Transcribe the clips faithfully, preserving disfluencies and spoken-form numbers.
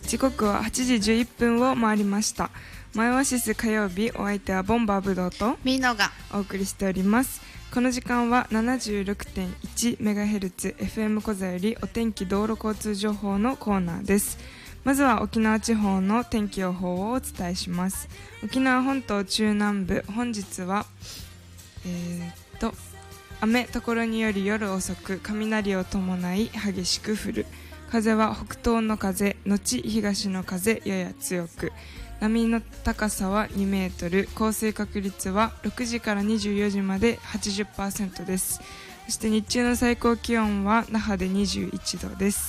時刻ははちじじゅういっぷんを回りました。マイオアシス火曜日、お相手はボンバーブドウとミーノがお送りしております。この時間は ななじゅうろくてんいちメガヘルツ エフエム コザよりお天気道路交通情報のコーナーです。まずは沖縄地方の天気予報をお伝えします。沖縄本島中南部、本日はえー、っと雨、ところにより夜遅く雷を伴い激しく降る。風は北東の風後東の風やや強く、波の高さはにメートル、降水確率はろくじからにじゅうよじまで はちじゅっパーセント です。そして日中の最高気温は那覇でにじゅういちどです。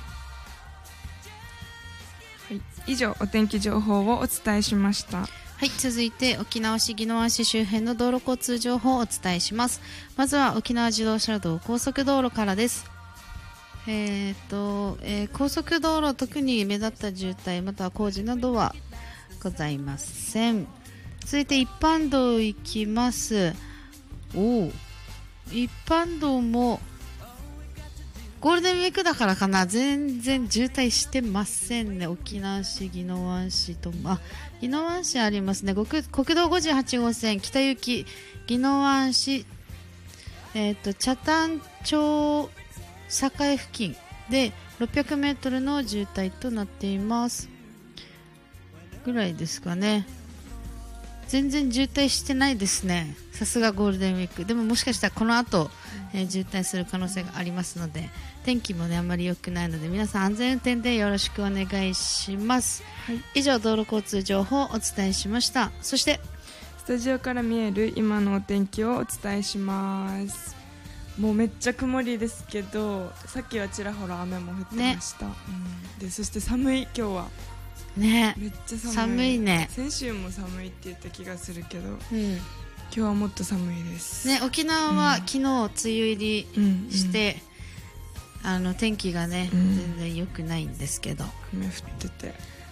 はい、以上お天気情報をお伝えしました。 はい、続いて沖縄市宜野湾市周辺の道路交通情報をお伝えします。まずは沖縄自動車道高速道路からです。えーとえー、高速道路特に目立った渋滞または工事などはございません。続いて一般道行きます。お一般道もゴールデンウィークだからかな、全然渋滞してませんね。沖縄市宜野湾市とあ宜野湾市ありますね。国道ごじゅうはちごう線北行き宜野湾市、えーと北谷町栄付近でろっぴゃくメートルの渋滞となっていますぐらいですかね。全然渋滞してないですね。さすがゴールデンウィーク。でももしかしたらこの後、えー、渋滞する可能性がありますので、天気もねあんまり良くないので皆さん安全運転でよろしくお願いします、はい、以上道路交通情報をお伝えしました。そしてスタジオから見える今のお天気をお伝えします。もうめっちゃ曇りですけど、さっきはちらほら雨も降ってました、ねうん、でそして寒い今日はね、 めっちゃ寒い。 寒いね。 先週も寒いって言った気がするけど、 うん、 今日はもっと寒いです、 ね、沖縄は昨日梅雨入りして、うんうん、あの天気がね、うん、全然良くないんですけど雨降ってて